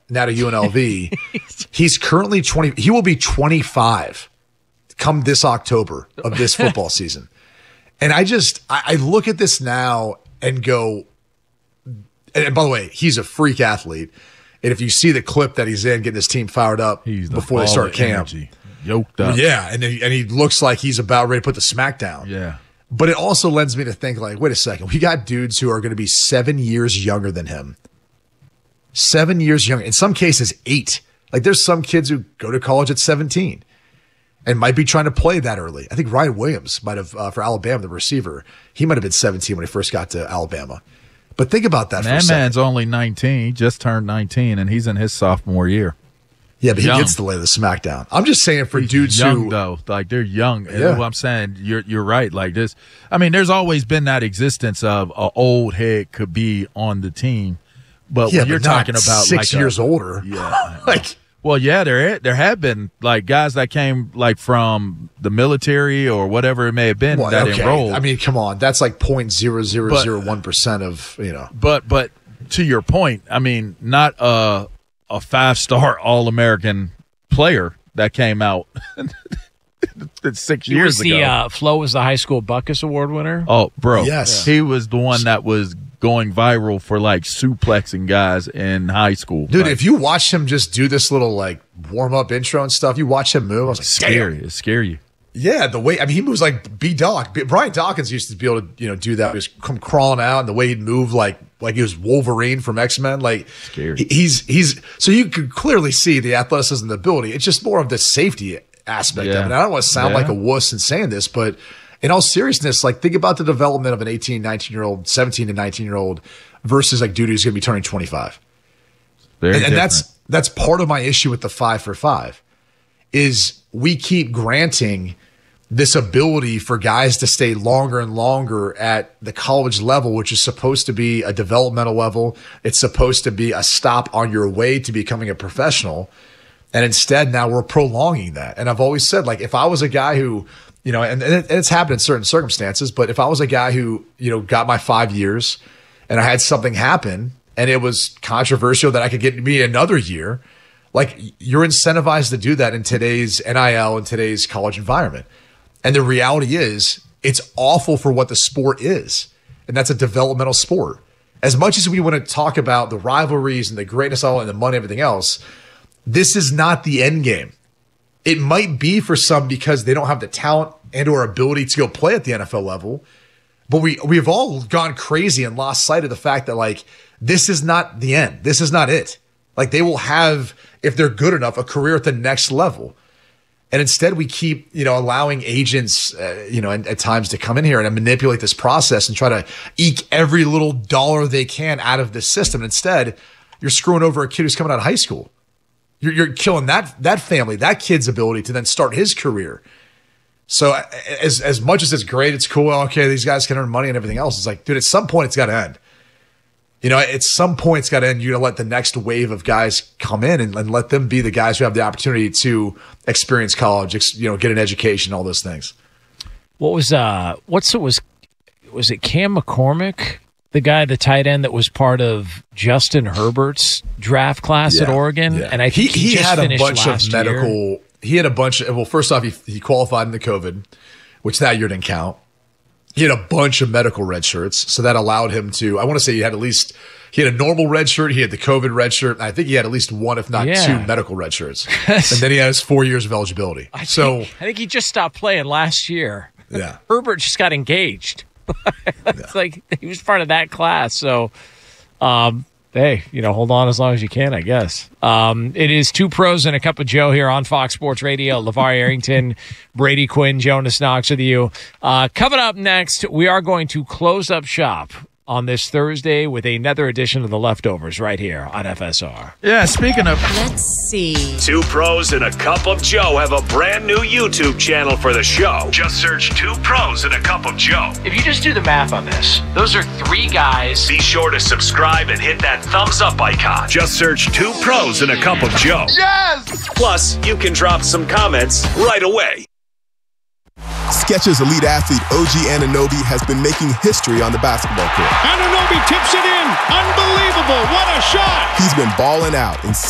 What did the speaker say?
now to UNLV. He's currently 20. He will be 25 come this October of this football season. And I look at this now and go, and by the way, he's a freak athlete. And if you see the clip that he's in, getting his team fired up before they start camp. Yoked up. Yeah, and he looks like he's about ready to put the smack down. Yeah. But it also lends me to think, like, wait a second. We got dudes who are going to be 7 years younger than him. 7 years younger. In some cases, 8. Like, there's some kids who go to college at 17 and might be trying to play that early. I think Ryan Williams might have, for Alabama, the receiver, he might have been 17 when he first got to Alabama. But think about that for a second. That man's only 19. He just turned 19, and he's in his sophomore year. Yeah, but he gets to lay the smackdown. I'm just saying for dudes young, who, though, like they're young. Yeah. What I'm saying, you're right. Like this, I mean, there's always been that existence of an old head could be on the team, but when you're talking about 6 years older, like, well, yeah, there have been like guys that came like from the military or whatever it may have been enrolled. I mean, come on, that's like 0.0001% of But to your point, I mean, not a 5-star All-American player that came out 6 years ago. Flo was the high school Buckus Award winner. Oh, bro. Yes. He was the one that was going viral for, like, suplexing guys in high school. Dude, like, if you watch him just do this little, like, warm-up intro and stuff, you watch him move, I was like, scary. damn. It scare you. Yeah, the way, I mean, he moves like B-Doc. Brian Dawkins used to be able to, do that. He was come crawling out, and the way he'd move like he was Wolverine from X-Men. Like, scary. He's so you could clearly see the athleticism and the ability. It's just more of the safety aspect of it. And I don't want to sound like a wuss in saying this, but in all seriousness, like, think about the development of an 18, 19-year-old, 17 to 19-year-old versus like dude who's going to be turning 25. And that's part of my issue with the 5 for 5 is we keep granting this ability for guys to stay longer and longer at the college level, which is supposed to be a developmental level. It's supposed to be a stop on your way to becoming a professional. And instead, now we're prolonging that. And I've always said, like, if I was a guy who, and it's happened in certain circumstances, but if I was a guy who, got my 5 years and I had something happen and it was controversial that I could get me another year, like, you're incentivized to do that in today's NIL and today's college environment. And the reality is, it's awful for what the sport is. And that's a developmental sport. As much as we want to talk about the rivalries and the greatness of it and the money and everything else, this is not the end game. It might be for some because they don't have the talent and or ability to go play at the NFL level. But we've all gone crazy and lost sight of the fact that, like, this is not the end. This is not it. Like, they will have, if they're good enough, a career at the next level. And instead we keep, allowing agents, and at times to come in here and manipulate this process and try to eke every little dollar they can out of the system. And instead, you're screwing over a kid who's coming out of high school. You're killing that family, that kid's ability to then start his career. So as much as it's great, it's cool. Okay, these guys can earn money and everything else. It's like, dude, at some point it's got to end. At some point it's got to end. You got to let the next wave of guys come in and let them be the guys who have the opportunity to experience college, get an education, all those things. Was it Cam McCormick, the guy, the tight end that was part of Justin Herbert's draft class at Oregon? Yeah. And I think he just had a finished bunch of last medical. year. He had a bunch of, well, first off, he qualified in the COVID, which that year didn't count. He had a bunch of medical red shirts, so that allowed him to, I want to say he had a normal red shirt, he had the COVID red shirt, and I think he had at least one, if not two, medical red shirts. And then he had his 4 years of eligibility. I think he just stopped playing last year. Yeah. Herbert just got engaged. It's like he was part of that class. So, hey, hold on as long as you can, I guess. It is Two Pros and a Cup of Joe here on Fox Sports Radio. LeVar Arrington, Brady Quinn, Jonas Knox with you. Coming up next, we are going to close up shop on this Thursday with another edition of The Leftovers right here on FSR. Yeah, speaking of... Let's see. Two Pros and a Cup of Joe have a brand new YouTube channel for the show. Just search Two Pros and a Cup of Joe. If you just do the math on this, those are three guys. Be sure to subscribe and hit that thumbs up icon. Just search Two Pros and a Cup of Joe. Yes! Plus, you can drop some comments right away. Skechers elite athlete OG Anunoby has been making history on the basketball court. Anunoby tips it in. Unbelievable. What a shot. He's been balling out in